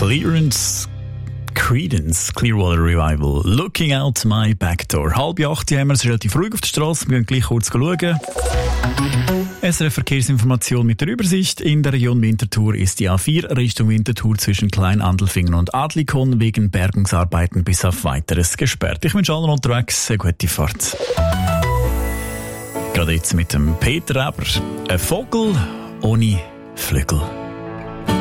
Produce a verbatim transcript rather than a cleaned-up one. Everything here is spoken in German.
Clearance, Creedence, Clearwater Revival, Looking Out My Backdoor. Halb acht haben wir, es ist relativ ruhig auf der Straße, wir gehen gleich kurz schauen. S R F Verkehrsinformation mit der Übersicht. In der Region Winterthur ist die A vier Richtung Winterthur zwischen Kleinandelfingen und Adlikon wegen Bergungsarbeiten bis auf Weiteres gesperrt. Ich wünsche allen unterwegs eine gute Fahrt. Gerade jetzt mit dem Peter Eber. Ein Vogel ohne Flügel.